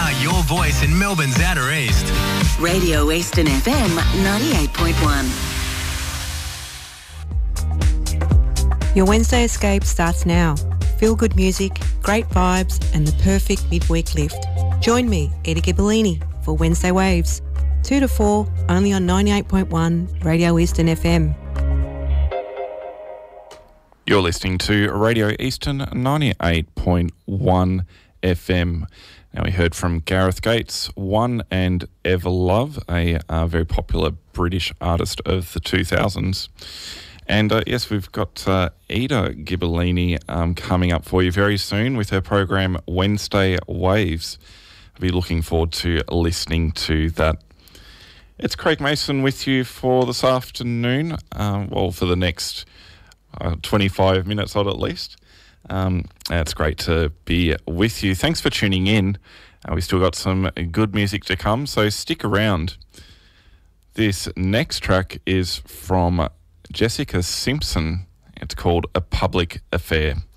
are your voice in Melbourne's Outer East. Radio Eastern FM 98.1. Your Wednesday escape starts now. Feel good music, great vibes, and the perfect midweek lift. Join me, Eddie Ghibellini, for Wednesday Waves, 2 to 4, only on 98.1 Radio Eastern FM. You're listening to Radio Eastern 98.1 FM. Now we heard from Gareth Gates, One and Ever Love, a very popular British artist of the 2000s. And yes, we've got Ida Ghibellini coming up for you very soon with her program Wednesday Waves. I'll be looking forward to listening to that. It's Craig Mason with you for this afternoon, for the next 25 minutes odd at least. It's great to be with you. Thanks for tuning in. We still got some good music to come, so stick around. This next track is from Jessica Simpson. It's called A Public Affair.